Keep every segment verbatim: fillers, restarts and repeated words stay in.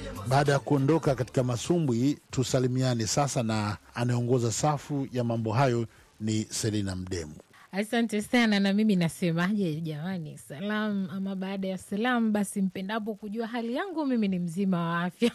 Baada ya kuondoka katika masumbwi, tusalimiane sasa, na anaongoza safu ya mambo hayo ni Selina Mdemu. Asante sana, na mimi nasemaje jamani, salam ama baada ya salam, basi mpendapo kujua hali yangu, mimi ni mzima wa afya.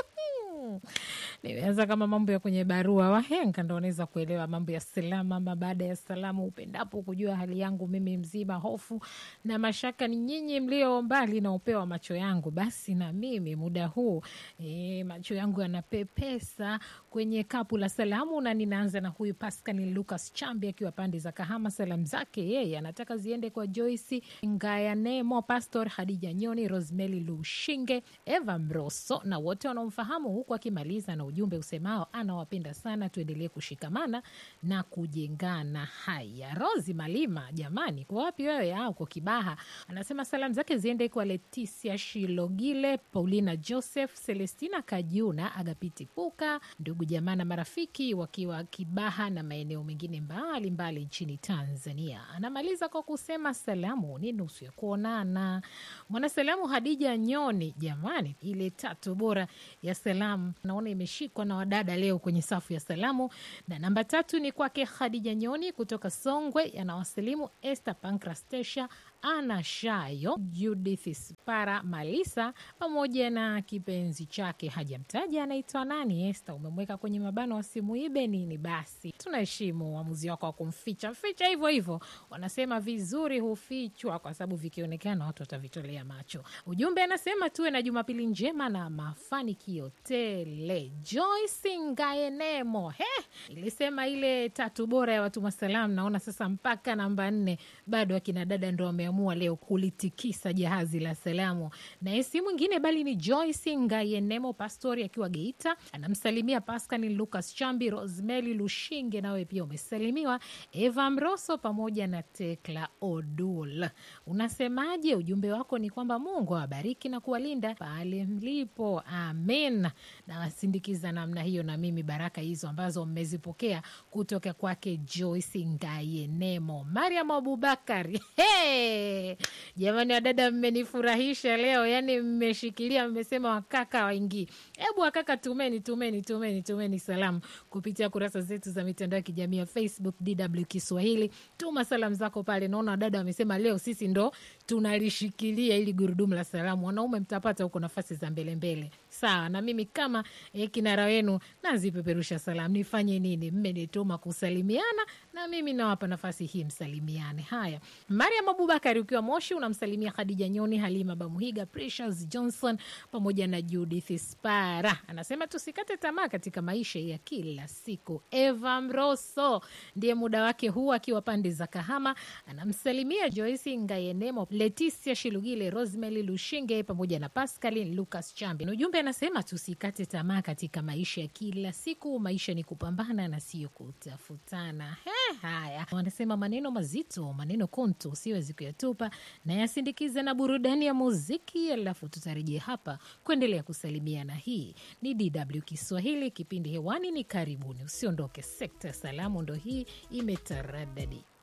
Nimeanza kama mambo ya kwenye barua, wahenga ndio wanaweza kuelewa mambo ya salama ama baada ya salamu. Upendapo kujua hali yangu, mimi mzima, hofu na mashaka ni nyinyi mlio mbali na upeo wa macho yangu. Basi na mimi muda huu e, macho yangu yanapepesa kwenye kapu la salamu, na ninaanza na huyu Pascal Lucas Chambi akiwa pande za Kahama. Salamu zake yeye anataka ziende kwa Joyce Ngayanemo, Pastor Hadija Nyoni, Rosemary Lushinge, Eva Mroso na wote wanaomfahamu, huku akimaliza na ujumbe usemao anawapenda sana, tuendelee kushikamana na kujengana. Haya, Rozi Malima, jamani, kwa wapi wewe? Au kwa Kibaha. Anasema salamu zake ziende kwa Leticia Shilogile, Paulina Joseph, Celestina Kajuna, Agapiti Puka, ndugu jamaa na marafiki wakiwa Kibaha na maeneo mengine mbali mbali nchini Tanzania. Anamaliza kwa kusema salamu ni nusu ya kuonana. Mwana salamu Hadija Nyoni, jamani, ile tatu bora ya salamu naona imeshikwa na wadada leo kwenye safu ya salamu. Na namba tatu ni kwake Hadija Nyoni kutoka Songwe, anawasalimu Esther Pankrastesha, Ana Shayo, Judith Spara Malisa pamoja na kipenzi chake, hajamtaja anaitwa nani. Esther, umemweka kwenye mabano wa simu ibe nini? Basi tunaheshimu uamuzi wako wa kumficha ficha hivyo hivyo. Wanasema vizuri hufichwa kwa sababu vikionekana watu watavitolea macho. Ujumbe anasema tuwe na Jumapili njema na mafanikio tele. Joyce Ngayanemo, he, ilisema ile tatu bora ya watu masalamu, naona sasa mpaka namba nne bado akina dada ndo wameamua leo kulitikisa jahazi la salamu. Na esi mwingine bali ni Joyce Ngayanemo, Pastori akiwa Geita, anamsalimia Pascal Lucas Chambi, Rosemary Lushinge, nawe pia umesalimiwa, Eva Mroso pamoja na Tekla Odul. Unasemaje? Ujumbe wako ni kwamba Mungu awabariki na kuwalinda pale mlipo, amen. Na wasindikiza namna hiyo na mimi baraka hizo ambazo mmezipokea kutoka kwake Joyce Ngayanemo. Mariam Abubakari, hey! Jamani wadada, mmenifurahisha leo, yani mmeshikilia, mmesema wakaka waingi. Ebu wakaka, tumeni tumeni tumeni tumeni salamu kupitia kurasa zetu za mitandao ya kijamii ya Facebook D W Kiswahili. Tuma salamu zako pale. Naona wadada wamesema leo sisi ndo tunalishikilia ili gurudumu la salamu. Wanaume mtapata huko nafasi za mbele mbele. Sawa, na mimi kama eh, kinara wenu nazipeperusha salamu. Nifanye nini? Mmenituma kusalimiana na mimi nawapa nafasi hii msalimiane. Haya, Mariam Abubakari ukiwa Moshi unamsalimia Khadija Nyoni, Halima Bamuhiga, Precious Johnson pamoja na Judith Spara. Anasema tusikate tamaa katika maisha ya kila siku. Eva Mroso ndiye muda wake huu akiwa pande za Kahama, anamsalimia Joyce Ngayanemo, Leticia Shilugile, Rosemary Lushinge pamoja na Pascal Lucas Chambi. Ujumbe anasema tusikate tamaa katika maisha ya kila siku. Maisha ni kupambana na sio kutafutana. He, haya. Wanasema maneno mazito, maneno konto siwezi kuyatupa, na yasindikize na burudani ya muziki, alafu tutarejea hapa kuendelea kusalimiana. Hii ni D W Kiswahili, kipindi hewani ni karibuni. Usiondoke, sekta salamu ndo hii imetaradadi.